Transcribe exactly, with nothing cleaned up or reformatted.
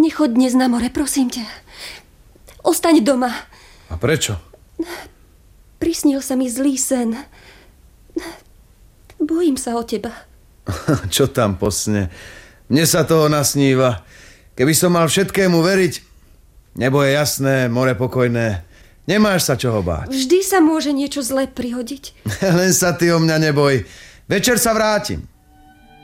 Nechoď dnes na more, prosím ťa. Ostaň doma. A prečo? Prisnil sa mi zlý sen. Bojím sa o teba. Čo tam po sne? Mne sa toho nasníva. Keby som mal všetkému veriť, nebo je jasné, more pokojné. Nemáš sa čoho báť. Vždy sa môže niečo zlé prihodiť. Len sa ty o mňa neboj. Večer sa vrátim.